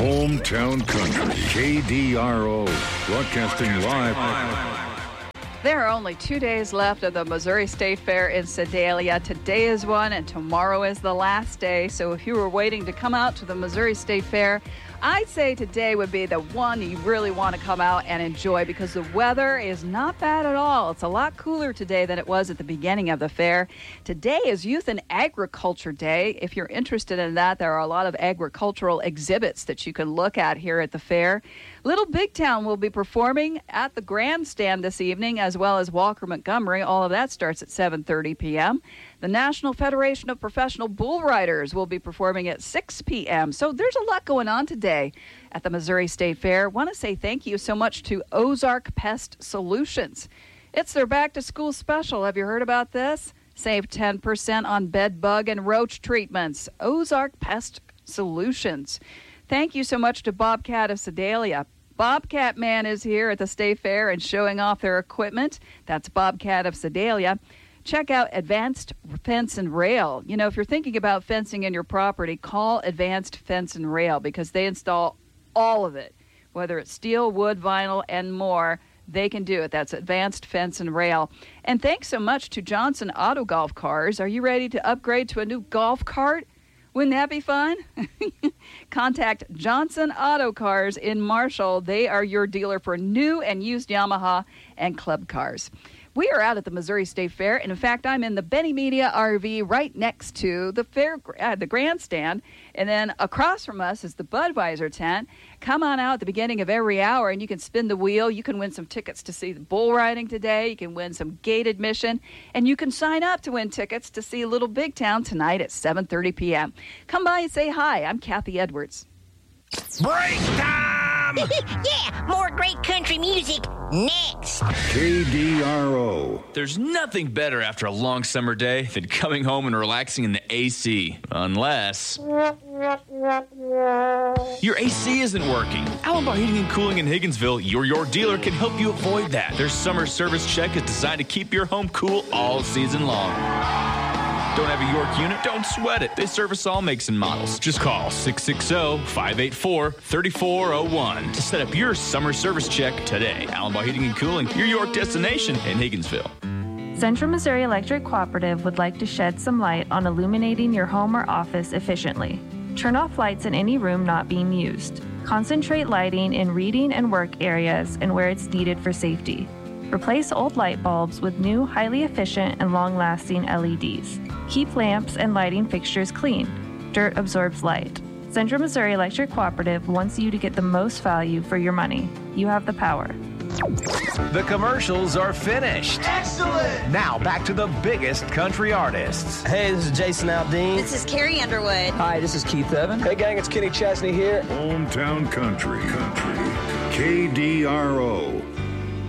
Hometown Country, KDRO, broadcasting live. There are only 2 days left of the Missouri State Fair in Sedalia. Today is one, and tomorrow is the last day. So if you were waiting to come out to the Missouri State Fair, I'd say today would be the one you really want to come out and enjoy because the weather is not bad at all. It's a lot cooler today than it was at the beginning of the fair. Today is Youth and Agriculture Day. If you're interested in that, there are a lot of agricultural exhibits that you can look at here at the fair. Little Big Town will be performing at the grandstand this evening, as well as Walker Montgomery. All of that starts at 7:30 p.m. The National Federation of Professional Bull Riders will be performing at 6 p.m. So there's a lot going on today at the Missouri State Fair. I want to say thank you so much to Ozark Pest Solutions. It's their back-to-school special. Have you heard about this? Save 10% on bed bug and roach treatments. Ozark Pest Solutions. Thank you so much to Bobcat of Sedalia. Bobcat Man is here at the State Fair and showing off their equipment. That's Bobcat of Sedalia. Check out Advanced Fence and Rail. You know, if you're thinking about fencing in your property, call Advanced Fence and Rail because they install all of it, whether it's steel, wood, vinyl, and more. They can do it. That's Advanced Fence and Rail. And thanks so much to Johnson Auto Golf Cars. Are you ready to upgrade to a new golf cart? Wouldn't that be fun? Contact Johnson Auto Cars in Marshall. They are your dealer for new and used Yamaha and club cars. We are out at the Missouri State Fair, and in fact, I'm in the Benny Media RV right next to the fair, the grandstand, and then across from us is the Budweiser tent. Come on out at the beginning of every hour, and you can spin the wheel. You can win some tickets to see the bull riding today. You can win some gate admission, and you can sign up to win tickets to see Little Big Town tonight at 7:30 p.m. Come by and say hi. I'm Kathy Edwards. Break time! Yeah, more great country music next. KDRO. There's nothing better after a long summer day than coming home and relaxing in the AC. Unless your AC isn't working. Allenbaugh Heating and Cooling in Higginsville, your dealer, can help you avoid that. Their summer service check is designed to keep your home cool all season long. Don't have a York unit? Don't sweat it. They service all makes and models. Just call 660-584-3401 to set up your summer service check today. Allenbaugh Heating and Cooling, your York destination in Higginsville. Central Missouri Electric Cooperative would like to shed some light on illuminating your home or office efficiently. Turn off lights in any room not being used. Concentrate lighting in reading and work areas and where it's needed for safety. Replace old light bulbs with new, highly efficient and long-lasting LEDs. Keep lamps and lighting fixtures clean. Dirt absorbs light. Central Missouri Electric Cooperative wants you to get the most value for your money. You have the power. The commercials are finished. Excellent! Now back to the biggest country artists. Hey, this is Jason Aldean. This is Carrie Underwood. Hi, this is Keith Evan. Hey gang, it's Kenny Chesney here. Hometown Country, KDRO.